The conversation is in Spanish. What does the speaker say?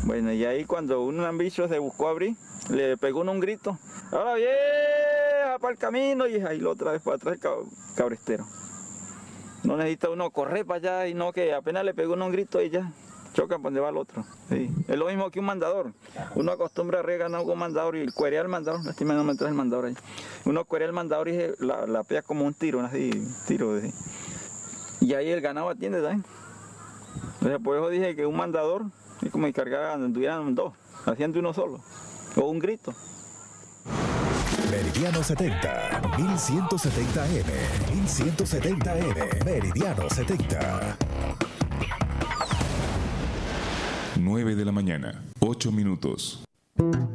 Bueno, y ahí cuando un bicho se buscó abrir, le pegó uno un grito. Ahora vieja para el camino, y ahí lo otra vez para atrás el cabrestero. No necesita uno correr para allá y no que apenas le pegó uno un grito y ya choca para donde va el otro. Sí. Es lo mismo que un mandador. Uno acostumbra a reganar con un mandador y cuerea al mandador. Lástima no me trae el mandador ahí. Uno cuerea al mandador y la pega como un tiro, así, tiro. Así. Y ahí el ganado atiende también. Entonces, por eso dije que un mandador es como si cargaran, tuvieran dos, haciendo uno solo. O un grito. Meridiano 70, 1170M, 1170M, Meridiano 70. 9 de la mañana, 8 minutos.